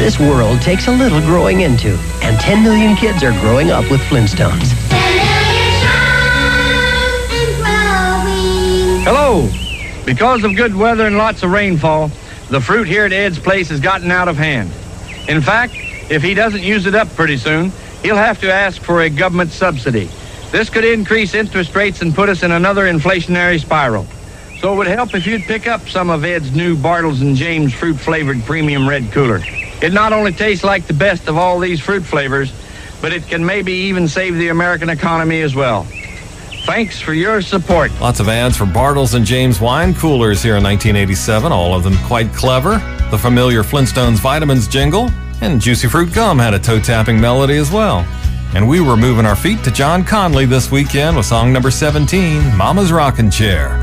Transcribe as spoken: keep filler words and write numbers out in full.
This world takes a little growing into, and ten million kids are growing up with Flintstones. Hello! Because of good weather and lots of rainfall, the fruit here at Ed's place has gotten out of hand. In fact, if he doesn't use it up pretty soon, he'll have to ask for a government subsidy. This could increase interest rates and put us in another inflationary spiral. So it would help if you'd pick up some of Ed's new Bartles and James fruit-flavored premium red cooler. It not only tastes like the best of all these fruit flavors, but it can maybe even save the American economy as well. Thanks for your support. Lots of ads for Bartles and James wine coolers here in nineteen eighty-seven, all of them quite clever. The familiar Flintstones vitamins jingle, and Juicy Fruit Gum had a toe-tapping melody as well. And we were moving our feet to John Conley this weekend with song number seventeen, Mama's Rockin' Chair.